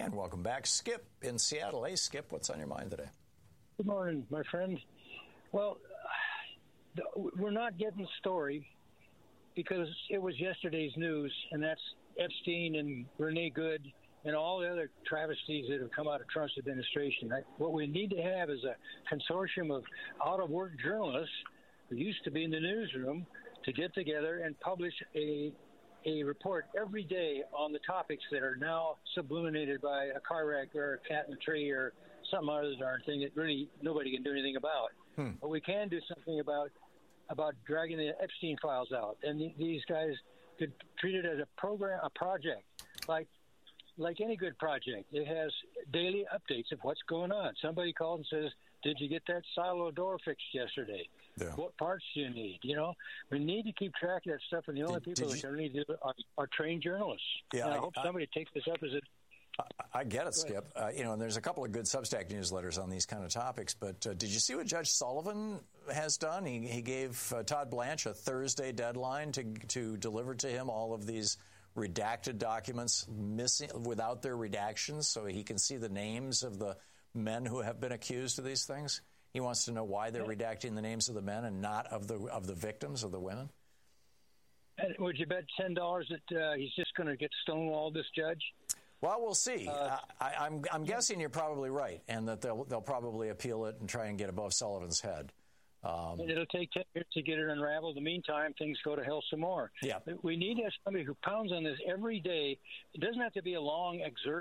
And welcome back. Skip in Seattle. Hey, Skip, what's on your mind today? Good morning, my friend. Well, we're not getting the story because it was yesterday's news, and that's Epstein and Renee Good and all the other travesties that have come out of Trump's administration. What we need to have is a consortium of out-of-work journalists who used to be in the newsroom to get together and publish a report every day on the topics that are now sublimated by a car wreck or a cat in a tree or some other darn thing that really nobody can do anything about. But we can do something about dragging the Epstein files out. And these guys could treat it as a program, a project, like any good project. It has daily updates of what's going on. Somebody called and says, "Did you get that silo door fixed yesterday? Yeah. What parts do you need?" We need to keep track of that stuff, and the only people that can really do it are trained journalists. Yeah, I hope somebody takes this up as a... I get it, Skip. And there's a couple of good Substack newsletters on these kind of topics, but did you see what Judge Sullivan has done? He gave Todd Blanche a Thursday deadline to deliver to him all of these redacted documents missing without their redactions so he can see the names of the men who have been accused of these things. He wants to know why they're redacting the names of the men and not of the victims, of the women. And would you bet $10 that he's just going to get stonewalled, this judge? Well, we'll see. I'm guessing you're probably right, and that they'll probably appeal it and try and get above Sullivan's head. And it'll take 10 years to get it unraveled. In the meantime, things go to hell some more. Yeah. We need to have somebody who pounds on this every day. It doesn't have to be a long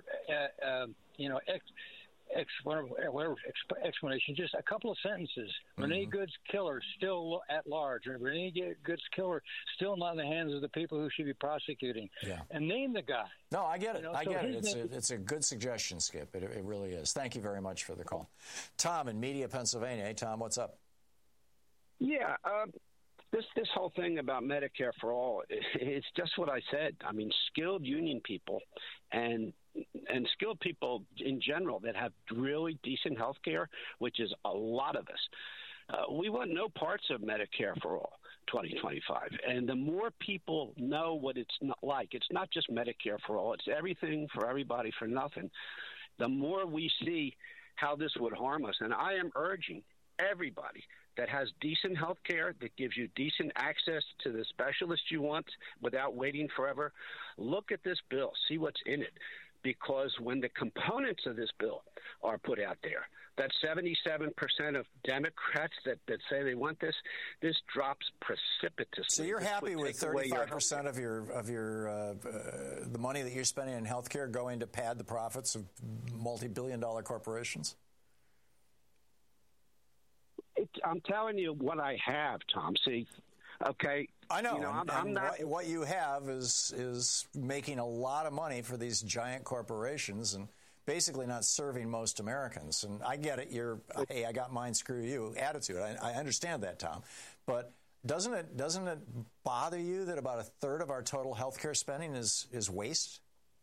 explanation, just a couple of sentences. Renee Good's killer still at large. Renee Good's killer still not in the hands of the people who should be prosecuting. Yeah. And name the guy. No, I get it. I get it. It's a good suggestion, Skip. It really is. Thank you very much for the call. Tom in Media, Pennsylvania. Hey, Tom, what's up? Yeah, this whole thing about Medicare for all, it's just what I said. I mean, skilled union people and skilled people in general that have really decent health care, which is a lot of us. We want no parts of Medicare for all 2025. And the more people know what it's not like, it's not just Medicare for all, it's everything for everybody for nothing, the more we see how this would harm us. And I am urging everybody that has decent health care, that gives you decent access to the specialist you want without waiting forever, look at this bill, see what's in it. Because when the components of this bill are put out there, that 77% of Democrats that say they want this drops precipitously. So you're happy with 35% of your the money that you're spending in health care going to pad the profits of multi-billion-dollar corporations? I'm telling you what I have, Tom. See, okay. I know. What you have is making a lot of money for these giant corporations and basically not serving most Americans. And I get it. Hey, I got mine, screw you attitude. I understand that, Tom. But doesn't it bother you that about a third of our total health care spending is waste?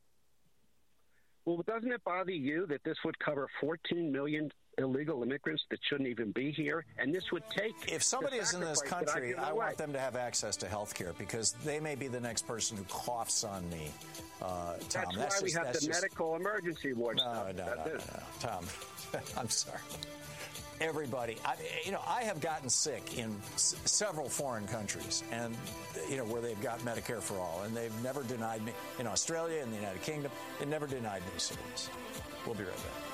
Well, doesn't it bother you that this would cover 14 million illegal immigrants that shouldn't even be here? And this would take... If somebody is in this country, I want them to have access to health care because they may be the next person who coughs on me, Tom. That's why we have the medical emergency ward. No, Tom, I'm sorry. Everybody, I have gotten sick in several foreign countries, and where they've got Medicare for all, and they've never denied me in Australia and the United Kingdom. They never denied me service. We'll be right back.